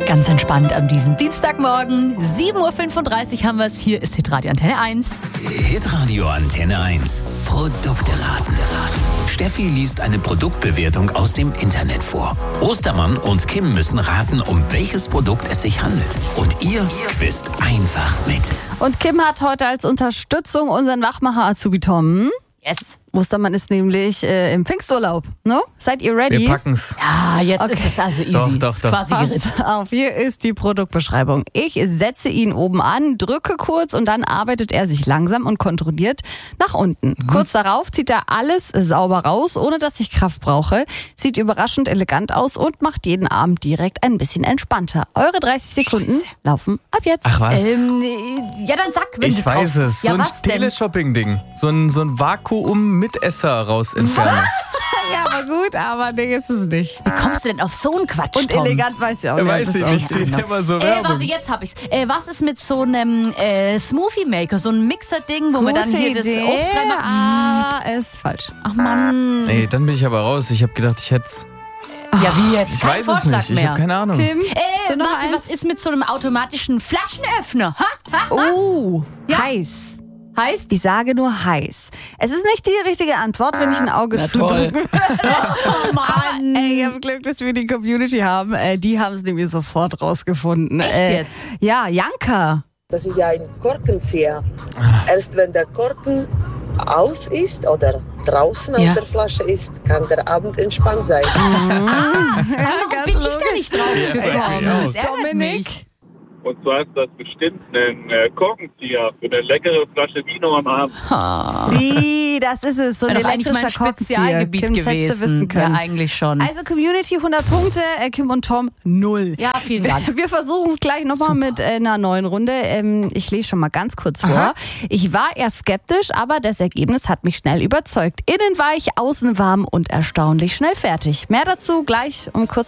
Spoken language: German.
Ganz entspannt an diesem Dienstagmorgen. 7.35 Uhr haben wir es. Hier ist Hitradio Antenne 1. Hitradio Antenne 1. Produkte raten. Steffi liest eine Produktbewertung aus dem Internet vor. Ostermann und Kim müssen raten, um welches Produkt es sich handelt. Und ihr quizt einfach mit. Und Kim hat heute als Unterstützung unseren Wachmacher Azubi Tom. Yes. Ostermann ist nämlich im Pfingsturlaub. No? Seid ihr ready? Wir packen's. Ja, jetzt ist es also easy. Doch. Quasi geritzt. Pass auf, hier ist die Produktbeschreibung. Ich setze ihn oben an, drücke kurz und dann arbeitet er sich langsam und kontrolliert nach unten. Kurz darauf zieht er alles sauber raus, ohne dass ich Kraft brauche. Sieht überraschend elegant aus und macht jeden Abend direkt ein bisschen entspannter. Eure 30 Sekunden laufen ab jetzt. Ach was? Ja, dann sag, wenn Ich du weiß drauf. es. Ja, So ein was denn? Teleshopping-Ding. So ein Vakuum-Mitesser raus entfernen. Ja, aber gut, aber nee, ist es nicht. Wie kommst du denn auf so einen Quatsch, Und Tom? elegant weiß ich auch nicht. Weiß ich nicht. Ich sehe immer so Werbung. Warte, jetzt hab ich's. Was ist mit so einem Smoothie Maker, so ein Mixer-Ding, wo man dann hier das Obst reinmacht? Ist falsch. Ach Mann. Nee, dann bin ich aber raus. Ich habe gedacht, ich hätt's. Ja, wie jetzt? Ich Kein weiß es Vorschlag nicht. Ich mehr. habe keine Ahnung. Kim, hast du noch Warte, eins? was ist mit so einem automatischen Flaschenöffner? Ha? Oh, heiß. Heißt? Ich sage nur heiß. Es ist nicht die richtige Antwort, wenn ich ein Auge zudrücke. Oh Mann. Ey, ich habe Glück, dass wir die Community haben. Die haben es nämlich sofort rausgefunden. Echt jetzt? Ja, Janka. Das ist ja ein Korkenzieher. Erst wenn der Korken aus ist oder draußen Ja. aus der Flasche ist, kann der Abend entspannt sein. Warum ganz bin ich da logisch. nicht drauf Ja, gekommen? ich auch. Das ärgert mich. Und zwar ist das bestimmt ein Korkenzieher für eine leckere Flasche Vino am Abend. Sie, das ist es. So ein Wäre doch eigentlich mein elektrischer Korkenzieher. Spezialgebiet Kim, das hättest du wissen gewesen. Ja, können. eigentlich schon. Also Community 100 Punkte, Kim und Tom 0. Ja, vielen Dank. Wir versuchen es gleich nochmal mit einer neuen Runde. Ich lese schon mal ganz kurz vor. Aha. Ich war eher skeptisch, aber das Ergebnis hat mich schnell überzeugt. Innen weich, außen warm und erstaunlich schnell fertig. Mehr dazu gleich um kurz